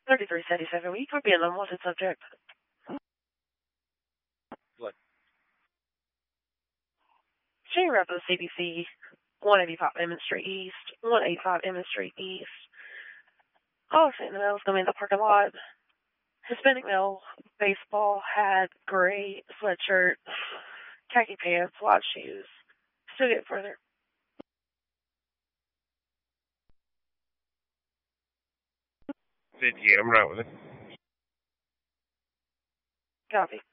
3377, will you copy an unwanted subject? What? Senior rep of the CBC, 185 Emmett Street East, 185 Emmett Street East. All sitting in the mail's going to be in the parking lot. Hispanic male, baseball hat, gray sweatshirt, khaki pants, white shoes. Still get further. I'm right with it. Copy.